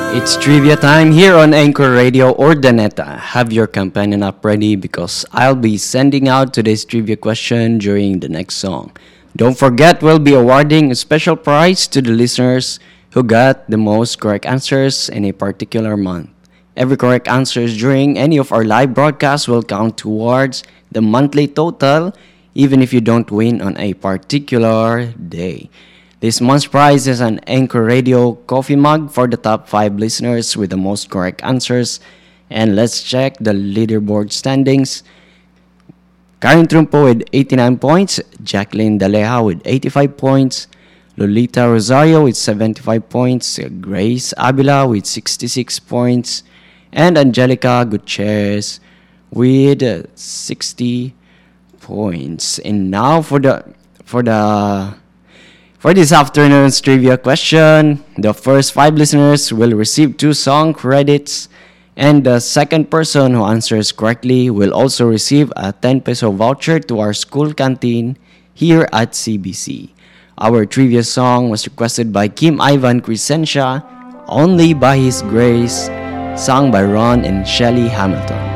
It's trivia time here on Anchor Radio or Daneta. Have your companion up ready because I'll be sending out today's trivia question during the next song. Don't forget, we'll be awarding a special prize to the listeners who got the most correct answers in a particular month. Every correct answer during any of our live broadcasts will count towards the monthly total, even if you don't win on a particular day. This month's prize is an Anchor Radio coffee mug for the top 5 listeners with the most correct answers. And let's check the leaderboard standings. Karen Trumpo with 89 points, Jacqueline Daleja with 85 points, Lolita Rosario with 75 points, Grace Abila with 66 points, and Angelica Gutierrez with 60 points. And now for this afternoon's trivia question, the first 5 listeners will receive 2 song credits, and the second person who answers correctly will also receive a 10 peso voucher to our school canteen here at CBC. Our trivia song was requested by Kim Ivan Crescentia, Only by His Grace, sung by Ron and Shelly Hamilton.